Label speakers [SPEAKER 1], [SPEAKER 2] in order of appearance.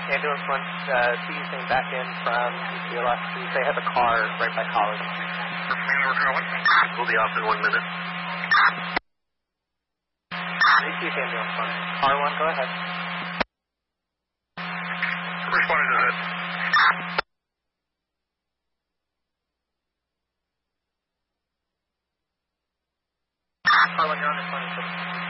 [SPEAKER 1] Ambulance 1, see you saying back in from UCLA. They have a car right by college.
[SPEAKER 2] We'll be off in 1 minute.
[SPEAKER 1] Receive Ambulance 1. R1, go ahead.
[SPEAKER 2] Responding to that.
[SPEAKER 1] R1, you're on the 26.